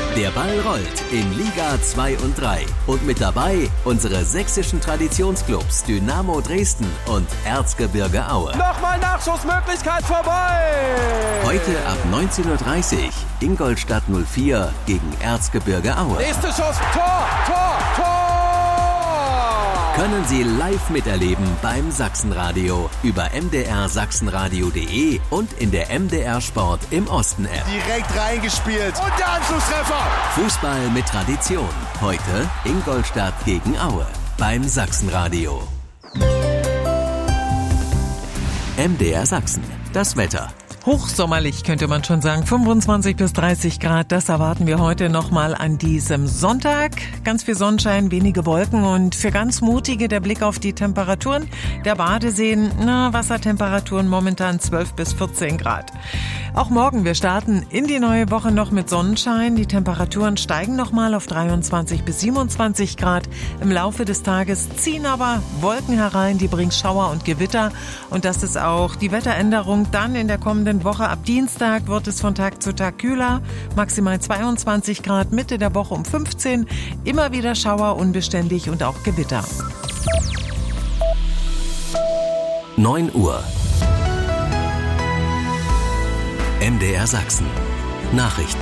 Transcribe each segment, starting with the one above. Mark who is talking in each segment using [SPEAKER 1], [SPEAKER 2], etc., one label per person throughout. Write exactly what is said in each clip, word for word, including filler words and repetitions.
[SPEAKER 1] Der Ball rollt in Liga zwei und drei. Und mit dabei unsere sächsischen Traditionsclubs Dynamo Dresden und Erzgebirge Aue.
[SPEAKER 2] Nochmal Nachschussmöglichkeit vorbei!
[SPEAKER 1] Heute ab neunzehn Uhr dreißig Ingolstadt null vier gegen Erzgebirge Aue.
[SPEAKER 2] Nächste Schuss, Tor, Tor, Tor!
[SPEAKER 1] Können Sie live miterleben beim Sachsenradio über m d r sachsenradio punkt d e und in der M D R Sport im Osten-App.
[SPEAKER 3] Direkt reingespielt und der Anschlusstreffer.
[SPEAKER 1] Fußball mit Tradition. Heute Ingolstadt gegen Aue beim Sachsenradio. M D R Sachsen. Das Wetter.
[SPEAKER 4] Hochsommerlich könnte man schon sagen, fünfundzwanzig bis dreißig Grad, das erwarten wir heute nochmal an diesem Sonntag. Ganz viel Sonnenschein, wenige Wolken und für ganz Mutige der Blick auf die Temperaturen. Der Badeseen, na, Wassertemperaturen momentan zwölf bis vierzehn Grad. Auch morgen, wir starten in die neue Woche noch mit Sonnenschein. Die Temperaturen steigen nochmal auf dreiundzwanzig bis siebenundzwanzig Grad. Im Laufe des Tages ziehen aber Wolken herein, die bringen Schauer und Gewitter. Und das ist auch die Wetteränderung dann in der kommenden Woche. Ab Dienstag wird es von Tag zu Tag kühler, maximal zweiundzwanzig Grad, Mitte der Woche um fünfzehn. Immer wieder Schauer, unbeständig und auch Gewitter.
[SPEAKER 1] neun Uhr. M D R Sachsen. Nachrichten.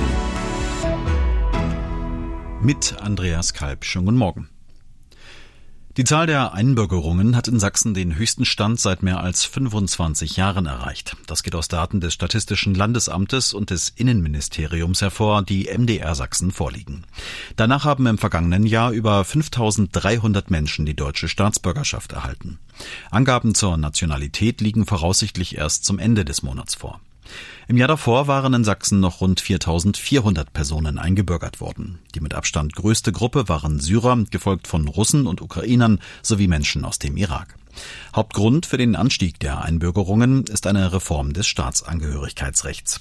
[SPEAKER 5] Mit Andreas Kalb. Schönen guten Morgen. Die Zahl der Einbürgerungen hat in Sachsen den höchsten Stand seit mehr als fünfundzwanzig Jahren erreicht. Das geht aus Daten des Statistischen Landesamtes und des Innenministeriums hervor, die M D R Sachsen vorliegen. Danach haben im vergangenen Jahr über fünftausenddreihundert Menschen die deutsche Staatsbürgerschaft erhalten. Angaben zur Nationalität liegen voraussichtlich erst zum Ende des Monats vor. Im Jahr davor waren in Sachsen noch rund viertausendvierhundert Personen eingebürgert worden. Die mit Abstand größte Gruppe waren Syrer, gefolgt von Russen und Ukrainern sowie Menschen aus dem Irak. Hauptgrund für den Anstieg der Einbürgerungen ist eine Reform des Staatsangehörigkeitsrechts.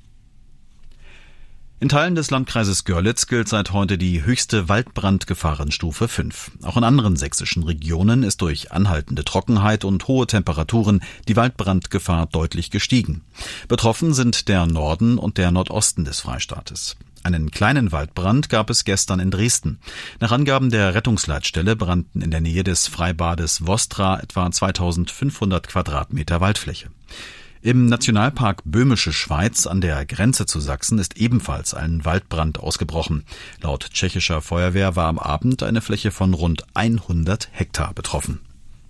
[SPEAKER 5] In Teilen des Landkreises Görlitz gilt seit heute die höchste Waldbrandgefahrenstufe fünf. Auch in anderen sächsischen Regionen ist durch anhaltende Trockenheit und hohe Temperaturen die Waldbrandgefahr deutlich gestiegen. Betroffen sind der Norden und der Nordosten des Freistaates. Einen kleinen Waldbrand gab es gestern in Dresden. Nach Angaben der Rettungsleitstelle brannten in der Nähe des Freibades Vostra etwa zweitausendfünfhundert Quadratmeter Waldfläche. Im Nationalpark Böhmische Schweiz an der Grenze zu Sachsen ist ebenfalls ein Waldbrand ausgebrochen. Laut tschechischer Feuerwehr war am Abend eine Fläche von rund hundert Hektar betroffen.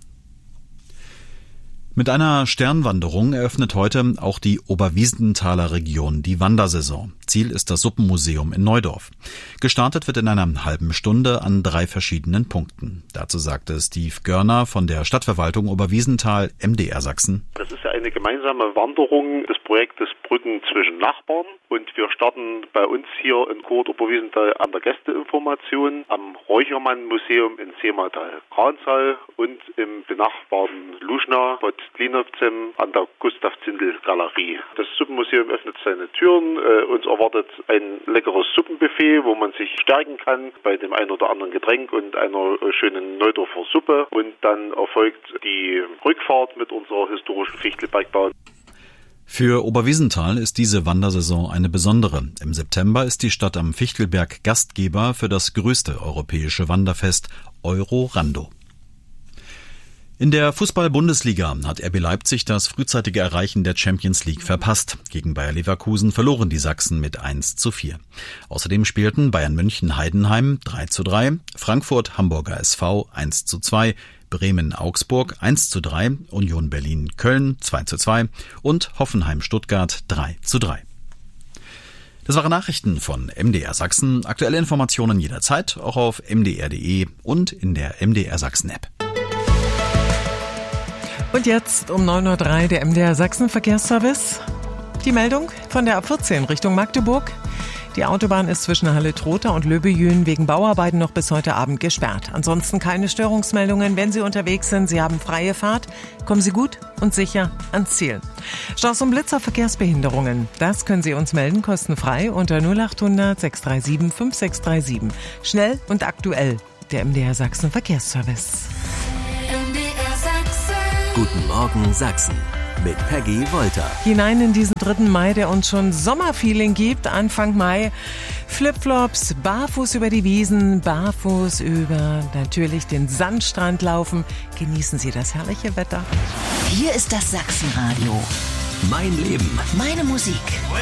[SPEAKER 5] Mit einer Sternwanderung eröffnet heute auch die Oberwiesenthaler Region die Wandersaison. Ziel ist das Suppenmuseum in Neudorf. Gestartet wird in einer halben Stunde an drei verschiedenen Punkten. Dazu sagte Steve Görner von der Stadtverwaltung Oberwiesenthal M D R Sachsen.
[SPEAKER 6] Das ist ja eine gemeinsame Wanderung des Projektes Brücken zwischen Nachbarn. Und wir starten bei uns hier in Kurt Oberwiesenthal an der Gästeinformation am Räuchermann-Museum in Seematal-Ransal und im benachbarten Luschna, Bad Klinovcem an der Gustav-Zindel-Galerie. Das Suppenmuseum öffnet seine Türen. Äh, uns erwartet ein leckeres Suppenbuffet, wo man sich stärken kann bei dem ein oder anderen Getränk und einer äh, schönen Neudorfer Suppe. Und dann erfolgt die Rückfahrt mit unserer historischen Fichtelbergbahn.
[SPEAKER 5] Für Oberwiesenthal ist diese Wandersaison eine besondere. Im September ist die Stadt am Fichtelberg Gastgeber für das größte europäische Wanderfest Eurorando. In der Fußball-Bundesliga hat R B Leipzig das frühzeitige Erreichen der Champions League verpasst. Gegen Bayer Leverkusen verloren die Sachsen mit eins zu vier. Außerdem spielten Bayern München Heidenheim drei zu drei, Frankfurt Hamburger S V eins zu zwei, Bremen Augsburg eins zu drei, Union Berlin Köln zwei zu zwei und Hoffenheim Stuttgart drei zu drei. Das waren Nachrichten von M D R Sachsen. Aktuelle Informationen jederzeit, auch auf m d r punkt d e und in der M D R Sachsen App.
[SPEAKER 4] Und jetzt um neun Uhr drei der M D R Sachsen Verkehrsservice. Die Meldung von der A vierzehn Richtung Magdeburg. Die Autobahn ist zwischen Halle-Trotha und Löbejün wegen Bauarbeiten noch bis heute Abend gesperrt. Ansonsten keine Störungsmeldungen. Wenn Sie unterwegs sind, Sie haben freie Fahrt, kommen Sie gut und sicher ans Ziel. Staus und Blitzer, Verkehrsbehinderungen. Das können Sie uns melden, kostenfrei unter null acht hundert sechs drei sieben fünf sechs drei sieben. Schnell und aktuell. Der M D R Sachsen Verkehrsservice.
[SPEAKER 1] Guten Morgen Sachsen. mit Peggy Wolter.
[SPEAKER 4] Hinein in diesen dritten Mai, der uns schon Sommerfeeling gibt. Anfang Mai. Flipflops, barfuß über die Wiesen, barfuß über natürlich den Sandstrand laufen. Genießen Sie das herrliche Wetter.
[SPEAKER 7] Hier ist das Sachsenradio.
[SPEAKER 1] Mein Leben.
[SPEAKER 7] Meine Musik.